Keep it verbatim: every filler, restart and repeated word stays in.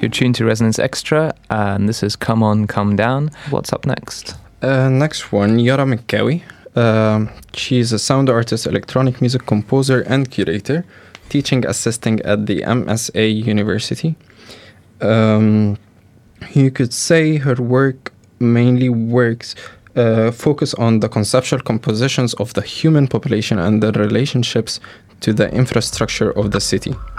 You're tuned to Resonance Extra, and this is Come On, Come Down. What's up next? Uh, next one, Yara McCawie. Um, she's a sound artist, electronic music composer, and curator, teaching assisting at the M S A University. Um, you could say her work mainly works uh, focus on the conceptual compositions of the human population and the relationships to the infrastructure of the city.